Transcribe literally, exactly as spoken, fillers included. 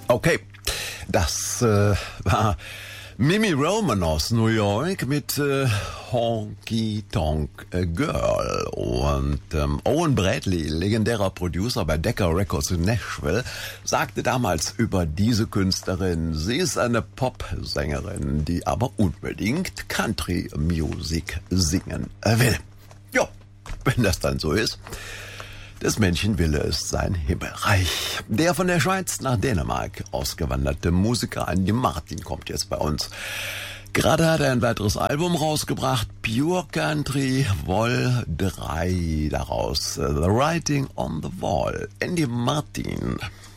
Okay, das äh, war Mimi Roman aus New York mit äh, Honky Tonk Girl. Und ähm, Owen Bradley, legendärer Producer bei Decca Records in Nashville, sagte damals über diese Künstlerin, sie ist eine Popsängerin, die aber unbedingt Country Music singen will. Ja, wenn das dann so ist. Des Menschen Wille ist sein Himmelreich. Der von der Schweiz nach Dänemark ausgewanderte Musiker Andy Martin kommt jetzt bei uns. Gerade hat er ein weiteres Album rausgebracht, Pure Country Vol drei, daraus The Writing on the Wall. Andy Martin.